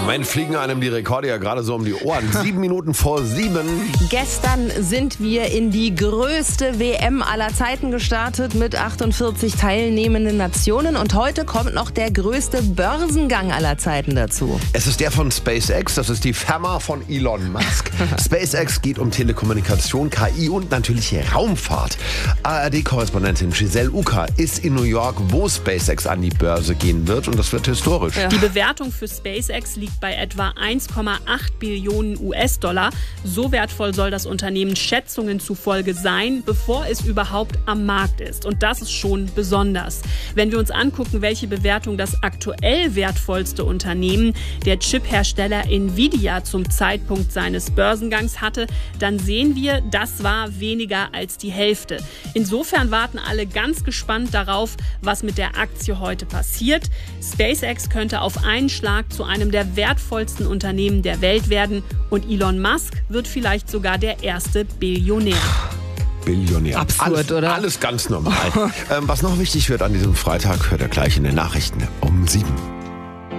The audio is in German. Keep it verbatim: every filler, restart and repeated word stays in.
Moment fliegen einem die Rekorde ja gerade so um die Ohren. Sieben Minuten vor sieben. Gestern sind wir in die größte W M aller Zeiten gestartet mit achtundvierzig teilnehmenden Nationen. Und heute kommt noch der größte Börsengang aller Zeiten dazu. Es ist der von SpaceX, das ist die Firma von Elon Musk. SpaceX geht um Telekommunikation, K I und natürlich Raumfahrt. A R D-Korrespondentin Giselle Uka ist in New York, wo SpaceX an die Börse gehen wird, und das wird historisch. Ja. Die Bewertung für SpaceX liegt bei etwa eins Komma acht Billionen U S-Dollar. So wertvoll soll das Unternehmen Schätzungen zufolge sein, bevor es überhaupt am Markt ist. Und das ist schon besonders. Wenn wir uns angucken, welche Bewertung das aktuell wertvollste Unternehmen, der Chiphersteller Nvidia, zum Zeitpunkt seines Börsengangs hatte, dann sehen wir, das war weniger als die Hälfte. Insofern warten alle ganz gespannt darauf, was mit der Aktie heute passiert. SpaceX könnte auf einen Schlag zu einem der wertvollsten Unternehmen der Welt werden und Elon Musk wird vielleicht sogar der erste Billionär. Billionär. Absurd, alles, oder? Alles ganz normal. ähm, was noch wichtig wird an diesem Freitag, hört ihr gleich in den Nachrichten um sieben.